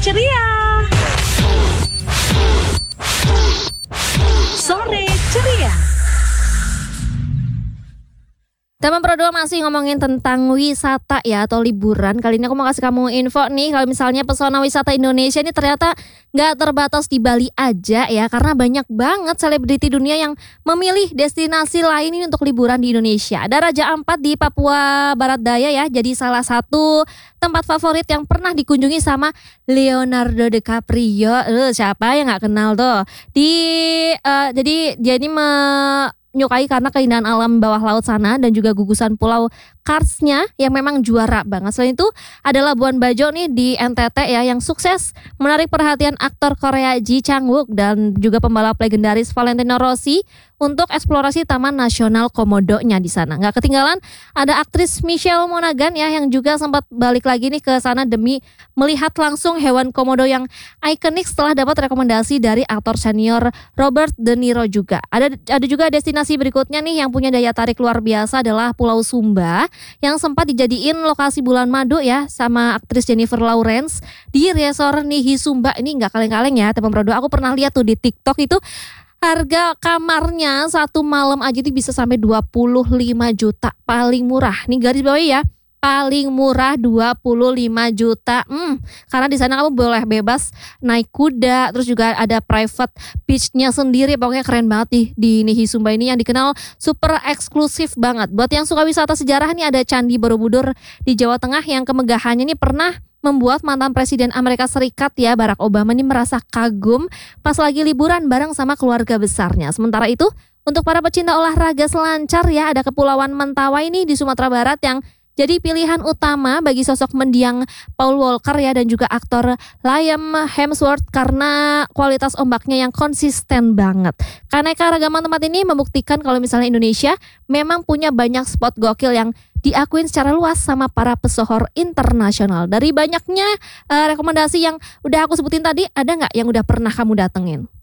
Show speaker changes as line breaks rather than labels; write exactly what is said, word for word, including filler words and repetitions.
ceria. Sore ceria.
Teman Pro masih ngomongin tentang wisata ya atau liburan. Kali ini aku mau kasih kamu info nih, kalau misalnya pesona wisata Indonesia ini ternyata nggak terbatas di Bali aja ya, karena banyak banget selebriti dunia yang memilih destinasi lain ini untuk liburan di Indonesia. Ada Raja Ampat di Papua Barat Daya ya, jadi salah satu tempat favorit yang pernah dikunjungi sama Leonardo DiCaprio. Eh, siapa yang nggak kenal tuh? Di uh, jadi dia ini me menyukai karena keindahan alam bawah laut sana dan juga gugusan pulau Karsnya yang memang juara banget. Selain itu ada Labuan Bajo nih di N T T ya yang sukses menarik perhatian aktor Korea Ji Chang-wook dan juga pembalap legendaris Valentino Rossi untuk eksplorasi Taman Nasional Komodo-nya di sana. Nggak ketinggalan ada aktris Michelle Monaghan ya yang juga sempat balik lagi nih ke sana demi melihat langsung hewan komodo yang ikonik setelah dapat rekomendasi dari aktor senior Robert De Niro juga. Ada ada juga destinasi berikutnya nih yang punya daya tarik luar biasa adalah Pulau Sumba yang sempat dijadiin lokasi bulan madu ya sama aktris Jennifer Lawrence di resort Nihi Sumba. Ini nggak kaleng-kaleng ya teman Prodo. Aku pernah lihat tuh di TikTok itu harga kamarnya satu malam aja itu bisa sampai dua puluh lima juta paling murah. Nih garis bawahi ya. Paling murah dua puluh lima juta. Hmm, karena di sana kamu boleh bebas naik kuda, terus juga ada private beach-nya sendiri. Pokoknya keren banget nih di Nihi Sumba ini yang dikenal super eksklusif banget. Buat yang suka wisata sejarah nih ada Candi Borobudur di Jawa Tengah yang kemegahannya nih pernah membuat mantan Presiden Amerika Serikat ya Barack Obama nih merasa kagum pas lagi liburan bareng sama keluarga besarnya. Sementara itu untuk para pecinta olahraga selancar ya ada Kepulauan Mentawai nih di Sumatera Barat yang jadi pilihan utama bagi sosok mendiang Paul Walker ya dan juga aktor Liam Hemsworth karena kualitas ombaknya yang konsisten banget. Keanekaragaman tempat ini membuktikan kalau misalnya Indonesia memang punya banyak spot gokil yang diakuin secara luas sama para pesohor internasional. Dari banyaknya uh, rekomendasi yang udah aku sebutin tadi, ada nggak yang udah pernah kamu datengin?